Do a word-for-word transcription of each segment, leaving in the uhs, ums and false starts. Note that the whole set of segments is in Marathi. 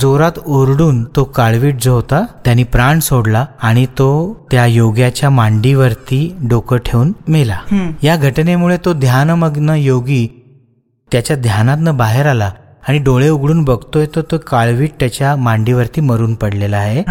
जोरात ओरडून तो काळवीट जो होता त्यांनी प्राण सोडला आणि तो त्या योग्याच्या मांडीवरती डोकं ठेवून मेला. या घटनेमुळे तो ध्यानमग्न योगी त्याच्या ध्यानातनं बाहेर आला आणि डोळे उघडून बघतोय तो तो काळवीट त्याच्या मांडीवरती मरून पडलेला आहे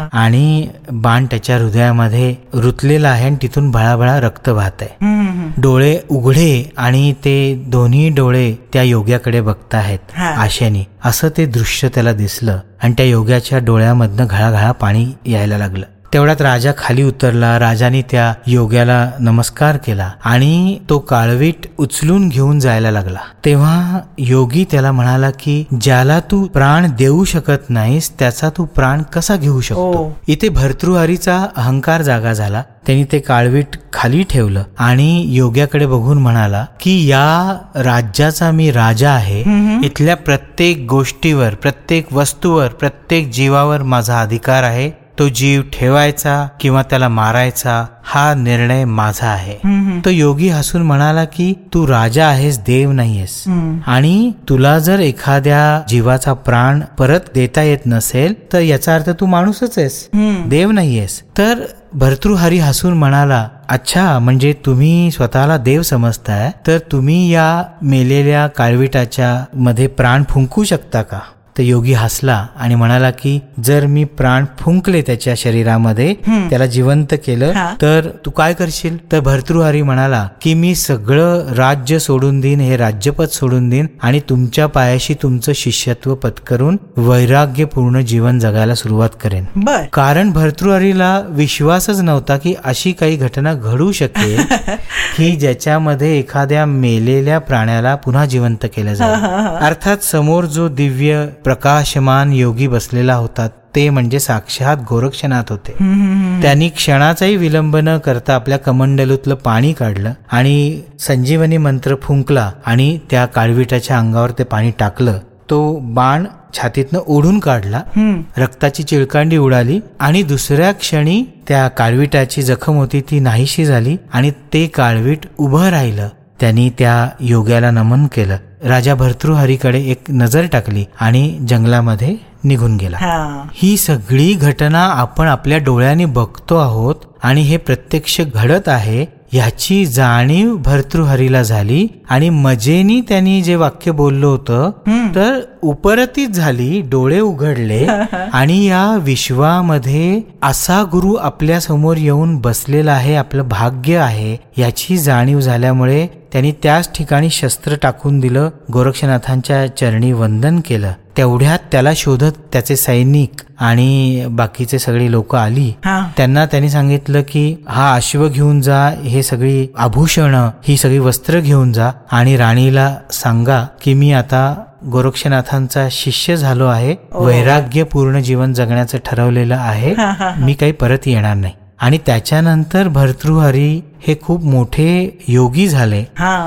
आणि बाण त्याच्या हृदयामध्ये रुतलेला आहे आणि तिथून भळाभळा रक्त वाहत आहे. डोळे उघडे आणि ते दोन्ही डोळे त्या योग्याकडे बघताहेत आशेने, असं ते दृश्य त्याला दिसलं आणि त्या योग्याच्या डोळ्यामधनं घळाघळा पाणी यायला लागलं. तेवढ्यात राजा खाली उतरला. राजाने त्या योग्याला नमस्कार केला आणि तो काळवीट उचलून घेऊन जायला लागला. तेव्हा योगी त्याला म्हणाला की ज्याला तू प्राण देऊ शकत नाहीस त्याचा तू प्राण कसा घेऊ शकतो. इथे भर्तृहरीचा अहंकार जागा झाला. त्यांनी ते काळवीट खाली ठेवलं आणि योग्याकडे बघून म्हणाला की या राज्याचा मी राजा आहे. इथल्या प्रत्येक गोष्टीवर, प्रत्येक वस्तूवर, प्रत्येक जीवावर माझा अधिकार आहे. तो जीव ठेवायचा किंवा त्याला मारायचा हा निर्णय माझा आहे. तो योगी हसून म्हणाला की तू राजा आहेस, देव नाहीयेस, आणि तुला जर एखाद्या जीवाचा प्राण परत देता येत नसेल तर याचा अर्थ तू माणूसच आहेस, देव नाहीयेस. तर भर्तृहरी हसून म्हणाला, अच्छा, म्हणजे तुम्ही स्वतःला देव समजताय, तर तुम्ही या मेलेल्या काळविटाच्या मध्ये प्राण फुंकू शकता का. तर योगी हसला आणि म्हणाला की जर मी प्राण फुंकले त्याच्या शरीरामध्ये, त्याला जिवंत केलं, तर तू काय करशील. तर भर्तृहरी म्हणाला की मी सगळं राज्य सोडून देईन, हे राज्यपद सोडून देईन आणि तुमच्या पायाशी तुमचं शिष्यत्व पत्करून वैराग्यपूर्ण जीवन जगायला सुरुवात करेन. कारण भर्तृहरीला विश्वासच नव्हता की अशी काही घटना घडू शकेल की ज्याच्यामध्ये एखाद्या मेलेल्या प्राण्याला पुन्हा जिवंत केलं जाईल. अर्थात समोर जो दिव्य प्रकाशमान योगी बसलेला होता ते म्हणजे साक्षात गोरक्षनाथ होते. त्यांनी क्षणाचाही विलंब न करता आपल्या कमंडलूतलं पाणी काढलं आणि संजीवनी मंत्र फुंकला आणि त्या काळविटाच्या अंगावर ते पाणी टाकलं. तो बाण छातीतनं ओढून काढला, रक्ताची चिळकांडी उडाली आणि दुसऱ्या क्षणी त्या काळविटाची जखम होती ती नाहीशी झाली आणि ते काळवीट उभं राहिलं. त्यांनी त्या योग्याला नमन केलं. राजा भर्तृहरीकडे एक नजर टाकली आणि जंगलामध्ये निघून गेला. ही सगळी घटना आपण आपल्या डोळ्यांनी बघतो आहोत आणि हे प्रत्यक्ष घडत आहे याची जाणीव भर्तृहरीला झाली आणि मजेनी त्यांनी जे वाक्य बोललो होतं तर उपरतीच झाली. डोळे उघडले आणि या विश्वामध्ये असा गुरु आपल्या समोर येऊन बसलेला आहे, आपलं भाग्य आहे याची जाणीव झाल्यामुळे त्यांनी त्याच ठिकाणी शस्त्र टाकून दिलं, गोरक्षनाथांच्या चरणी वंदन केलं. तेवढ्यात त्याला शोधत त्याचे सैनिक आणि बाकीचे सगळे लोक आली. त्यांना त्यांनी सांगितलं की हा अश्व घेऊन जा, हे सगळी आभूषण, ही सगळी वस्त्र घेऊन जा आणि राणीला सांगा की मी आता गोरक्षनाथांचा शिष्य झालो आहे, वैराग्यपूर्ण जीवन जगण्याचं ठरवलेलं आहे, मी काही परत येणार नाही. आणि त्याच्यानंतर भर्तृहरी हे खूप मोठे योगी झाले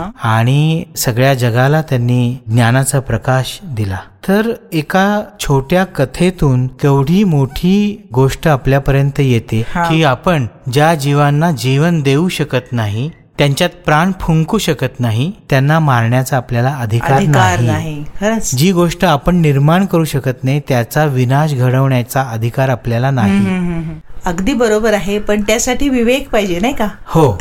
आणि सगळ्या जगाला त्यांनी ज्ञानाचा प्रकाश दिला. तर एका छोट्या कथेतून केवढी मोठी गोष्ट आपल्यापर्यंत येते की आपण ज्या जीवांना जीवन देऊ शकत नाही, त्यांच्यात प्राण फुंकू शकत नाही, त्यांना मारण्याचा आपल्याला अधिकार नाही. जी गोष्ट आपण निर्माण करू शकत नाही त्याचा विनाश घडवण्याचा अधिकार आपल्याला नाही. अगदी बरोबर आहे, पण त्यासाठी विवेक पाहिजे, नाही का. हो.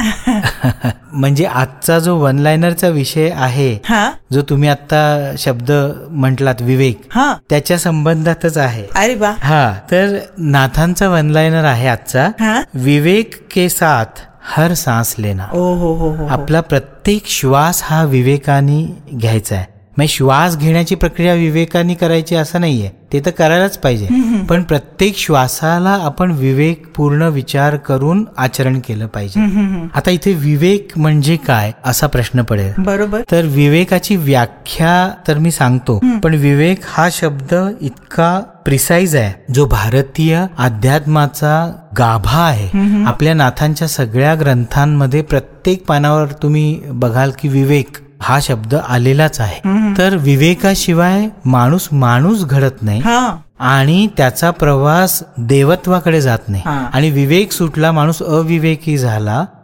म्हणजे आजचा जो वन लायनरचा विषय आहे, जो तुम्ही आता शब्द म्हटलात विवेक, त्याच्या संबंधातच आहे. अरे वा. हा, तर नाथांचा वन लायनर आहे आजचा, विवेक के साथ हर सांस लेना. ओ हो हो हो. आपला प्रत्येक श्वास हा विवेकाने घ्यायचा आहे. मग श्वास घेण्याची प्रक्रिया विवेकाने करायची असं नाहीये, ते तर करायलाच पाहिजे, पण प्रत्येक श्वासाला आपण विवेकपूर्ण विचार करून आचरण केलं पाहिजे. आता इथे विवेक म्हणजे काय असा प्रश्न पडेल. बरोबर. तर विवेकाची व्याख्या तर मी सांगतो, पण विवेक हा शब्द इतका प्रिसाइज आहे, जो भारतीय अध्यात्माचा गाभा आहे. आपल्या नाथांच्या सगळ्या ग्रंथांमध्ये प्रत्येक पानावर तुम्ही बघाल की विवेक हा शब्द आलेलाच आहे. तर विवेकाशिवाय माणूस माणूस घडत नाही आणि त्याचा प्रवास देवत्वाकडे जात नाही. आणि विवेक सुटला, माणूस अविवेकी झाला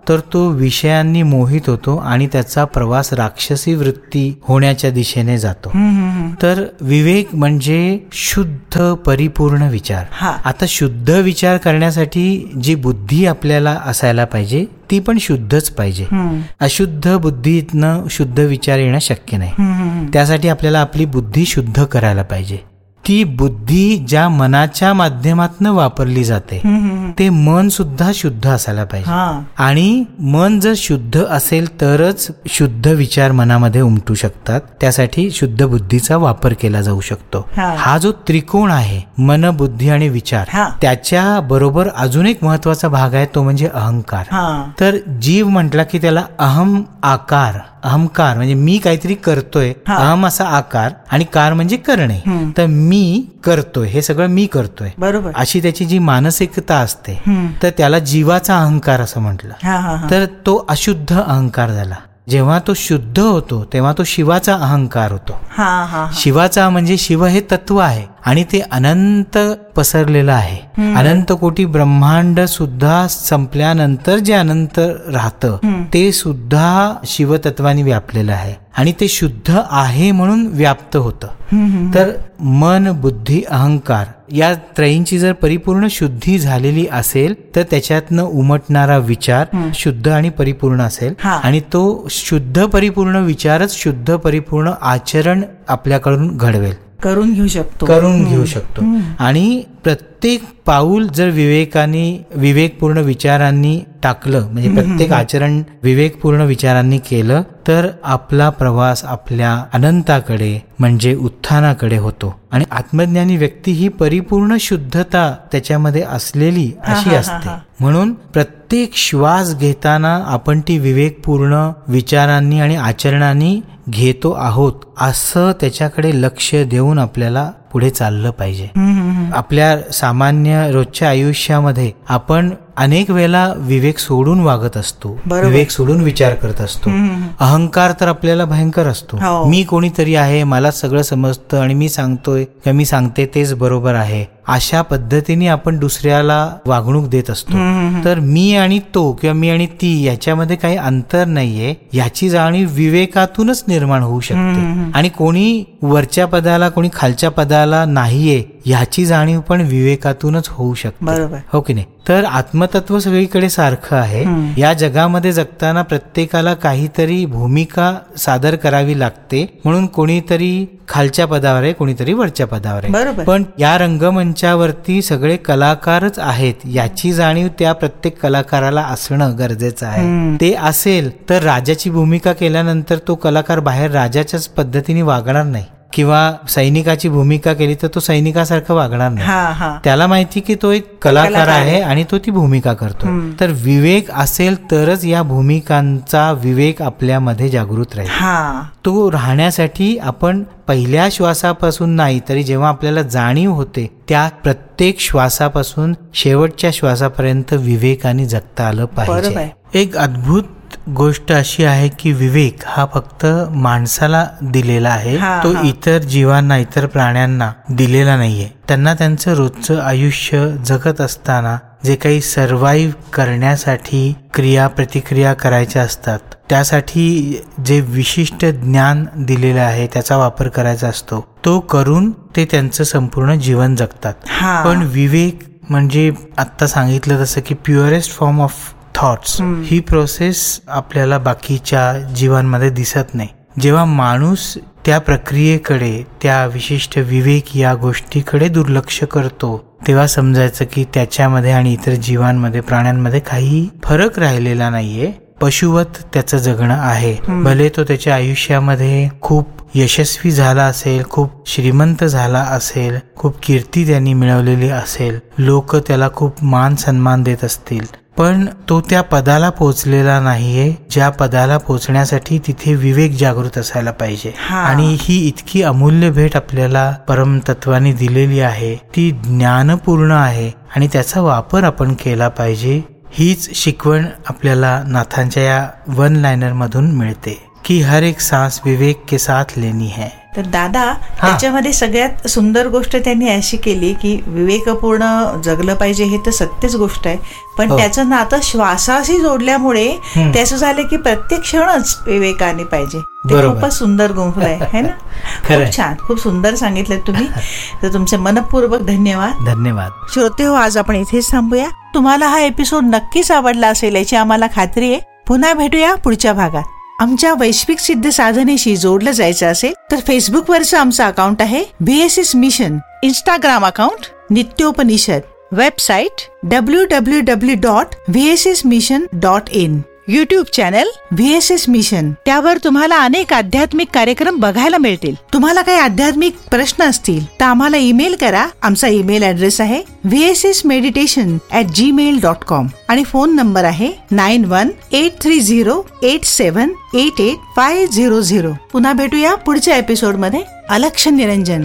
तर तो विषयांनी मोहित होतो आणि त्याचा प्रवास राक्षसी वृत्ती होण्याच्या दिशेने जातो. तर विवेक म्हणजे शुद्ध परिपूर्ण विचार. हा. आता शुद्ध विचार करण्यासाठी जी बुद्धी आपल्याला असायला पाहिजे ती पण शुद्धच पाहिजे. अशुद्ध बुद्धीतनं शुद्ध विचार येणं शक्य नाही. त्यासाठी आपल्याला आपली बुद्धी शुद्ध करायला पाहिजे. ती बुद्धी ज्या मनाच्या माध्यमातून वापरली जाते ते मन सुद्धा शुद्ध असायला पाहिजे. आणि मन जर शुद्ध असेल तरच शुद्ध विचार मनामध्ये उमटू शकतात. त्यासाठी शुद्ध बुद्धीचा वापर केला जाऊ शकतो. हा जो त्रिकोण आहे मन, बुद्धी आणि विचार, त्याच्या बरोबर अजून एक महत्वाचा भाग आहे तो म्हणजे अहंकार. तर जीव म्हटला की त्याला अहम आकार, अहंकार म्हणजे मी काहीतरी करतोय, अहम असा आकार आणि कार म्हणजे करणे. तर मी करतोय, हे सगळं मी करतोय, बरोबर, अशी त्याची जी मानसिकता असते तर त्याला जीवाचा अहंकार असं म्हटलं. तर तो अशुद्ध अहंकार झाला. जेव्हा तो शुद्ध होतो तेव्हा तो शिवाचा अहंकार होतो. शिवाचा म्हणजे शिव हे तत्व आहे आणि ते अनंत पसरलेलं आहे. अनंत कोटी ब्रह्मांड सुद्धा संपल्यानंतर जे अनंत राहतं ते सुद्धा शिवतत्वाने व्यापलेलं आहे आणि ते शुद्ध आहे म्हणून व्याप्त होतं. तर मन, बुद्धी, अहंकार या त्रयींची जर परिपूर्ण शुद्धी झालेली असेल तर त्याच्यातनं उमटणारा विचार शुद्ध आणि परिपूर्ण असेल आणि तो शुद्ध परिपूर्ण विचारच शुद्ध परिपूर्ण आचरण आपल्याकडून घडवेल, करून घेऊ शकतो करून घेऊ शकतो. आणि प्रत्येक पाऊल जर विवेकाने विवेकपूर्ण विचारांनी टाकलं म्हणजे प्रत्येक आचरण विवेकपूर्ण विचारांनी केलं तर आपला प्रवास आपल्या अनंताकडे म्हणजे उत्थानाकडे होतो. आणि आत्मज्ञानी व्यक्ती ही परिपूर्ण शुद्धता त्याच्यामध्ये असलेली अशी असते. म्हणून प्रत्येक श्वास घेताना आपण ती विवेकपूर्ण विचारांनी आणि आचरणांनी घेतो आहोत असं त्याच्याकडे लक्ष देऊन आपल्याला पुढे चाललं पाहिजे. आपल्या सामान्य रोजच्या आयुष्यामध्ये आपण अनेक वेळेला विवेक सोडून वागत असतो, विवेक सोडून विचार करत असतो. अहंकार तर आपल्याला भयंकर असतो. मी कोणीतरी आहे, मला सगळं समजतं आणि मी सांगतोय किंवा मी सांगते तेच बरोबर आहे, अशा पद्धतीने आपण दुसऱ्याला वागणूक देत असतो. तर मी आणि तो किंवा मी आणि ती याच्यामध्ये काही अंतर नाहीये याची जाणीव विवेकातूनच निर्माण होऊ शकते. आणि कोणी वरच्या पदाला कोणी खालच्या पदाला नाहीये ह्याची जाणीव पण विवेकातूनच होऊ शकते, हो की नाही. तर आत्मतत्व सगळीकडे सारखं आहे. या जगामध्ये जगताना प्रत्येकाला काहीतरी भूमिका सादर करावी लागते, म्हणून कोणीतरी खालच्या पदावर आहे, कोणीतरी वरच्या पदावर आहे. पण या रंगमंचावरती सगळे कलाकारच आहेत याची जाणीव त्या प्रत्येक कलाकाराला असणं गरजेचं आहे. ते असेल तर राजाची भूमिका केल्यानंतर तो कलाकार बाहेर राजाच्याच पद्धतीने वागणार नाही किंवा सैनिकाची भूमिका केली तर तो सैनिकासारखं वागणार नाही. त्याला माहिती की तो एक कलाकार आहे आणि तो ती भूमिका करतो. तर विवेक असेल तरच या भूमिकांचा विवेक आपल्यामध्ये जागृत राहील. तो राहण्यासाठी आपण पहिल्या श्वासापासून नाही तरी जेव्हा आपल्याला जाणीव होते त्या प्रत्येक श्वासापासून शेवटच्या श्वासापर्यंत विवेकाने जगता आलं पाहिजे. एक अद्भुत गोष्ट अशी आहे की विवेक हा फक्त माणसाला दिलेला आहे, तो इतर जीवांना इतर प्राण्यांना दिलेला नाहीये. त्यांना त्यांचं रोजचं आयुष्य जगत असताना जे काही सर्व्हाइव्ह करण्यासाठी क्रिया प्रतिक्रिया करायच्या असतात त्यासाठी जे विशिष्ट ज्ञान दिलेलं आहे त्याचा वापर करायचा असतो, तो करून ते त्यांचं संपूर्ण जीवन जगतात. पण विवेक म्हणजे आता सांगितलं तसं की purest form of thoughts he process आपल्याला बाकीच्या जीवांमध्ये दिसत नाही. जेव्हा माणूस त्या प्रक्रियेकडे त्या विशिष्ट विवेक या गोष्टीकडे दुर्लक्ष करतो तेव्हा समजायचं की त्याच्यामध्ये आणि इतर जीवांमध्ये प्राण्यांमध्ये काही फरक राहिलेला नाहीये. पशुवत त्याचं जगणं आहे. भले तो त्याच्या आयुष्यामध्ये खूप यशस्वी झाला असेल, खूप श्रीमंत झाला असेल, खूप कीर्ती त्यांनी मिळवलेली असेल, लोक त्याला खूप मान सन्मान देत असतील, पण तो त्या पदाला पोहोचलेला नाहीये ज्या पदाला पोहोचण्यासाठी तिथे विवेक जागृत असायला पाहिजे. आणि ही इतकी अमूल्य भेट आपल्याला परमतत्वाने दिलेली आहे, ती ज्ञानपूर्ण आहे आणि त्याचा वापर आपण केला पाहिजे. हीच शिकवण आपल्याला नाथांच्या या वन लायनर मधून मिळते. कि हर एक सांस विवेक के साथ लेनी है. तर दादा त्याच्यामध्ये सगळ्यात सुंदर गोष्ट त्यांनी अशी केली की विवेकपूर्ण जगलं पाहिजे हे तर सत्यच गोष्ट आहे, पण त्याचं नातं श्वासाशी जोडल्यामुळे त्याचं झालं की प्रत्येक क्षणच विवेकाने पाहिजे. ते खूपच सुंदर गुंफलं आहे ना. खूप छान, खूप सुंदर सांगितलं तुम्ही. तर तुमचे मनपूर्वक धन्यवाद. धन्यवाद. श्रोते हो, आज आपण इथेच थांबूया. तुम्हाला हा एपिसोड नक्कीच आवडला असेल याची आम्हाला खात्री आहे. पुन्हा भेटूया पुढच्या भागात. आमच्या वैश्विक सिद्ध साधनेशी जोडलं जायचं असेल तर फेसबुकवरचं आमचं अकाउंट आहे V S S mission, Instagram account नित्योपनिषद, website W W W dot V S S mission dot in, YouTube channel V S S mission. त्यावर तुम्हाला अनेक आध्यात्मिक कार्यक्रम बघायला मिळतील. तुम्हाला काही आध्यात्मिक प्रश्न असतील तर आम्हाला ईमेल करा. आमचा ईमेल ऍड्रेस आहे V S S meditation at Gmail dot com आणि फोन नंबर आहे nine one eight three zero eight सेवन eight eight five zero zero. पुन्हा भेटूया पुढच्या एपिसोड मध्ये. अलक्ष निरंजन.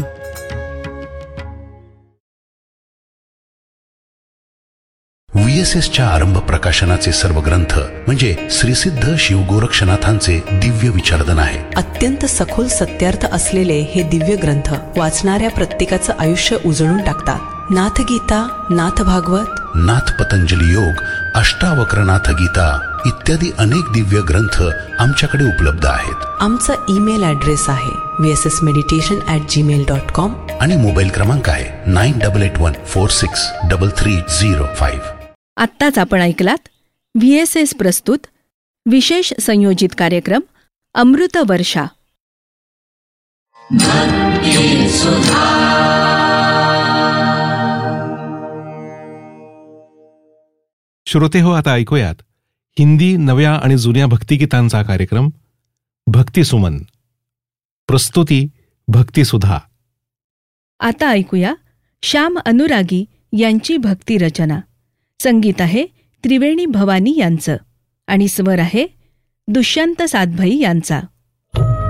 व्ही एस एसच्या आरंभ प्रकाशनाचे सर्व ग्रंथ म्हणजे श्रीसिद्ध शिवगोरक्षनाथांचे दिव्य विचारधन आहे. अत्यंत सखोल सत्यार्थ असलेले हे दिव्य ग्रंथ वाचणाऱ्या प्रत्येकाचं आयुष्य उजळून टाकतात. नाथ गीता, नाथ भागवत, नाथ पतंजली योग, अष्टावक्रनाथ गीता इत्यादी अनेक दिव्य ग्रंथ आमच्याकडे उपलब्ध आहेत. आमचा ईमेल ऍड्रेस आहे V S S meditation at Gmail dot com आणि मोबाईल क्रमांक आहे nine double eight one four six double three zero five. आत्ताच आपण ऐकलात व्ही एस एस प्रस्तुत विशेष संयोजित कार्यक्रम अमृत वर्षा. श्रोते हो, आता ऐकूयात हिंदी नव्या आणि जुन्या भक्तिगीतांचा कार्यक्रम भक्ती सुमन. प्रस्तुती भक्तिसुधा. आता ऐकूया श्याम अनुरागी यांची भक्ती रचना. संगीत आहे त्रिवेणी भवानी यांचं आणि स्वर आहे दुष्यंत सातभाई यांचा.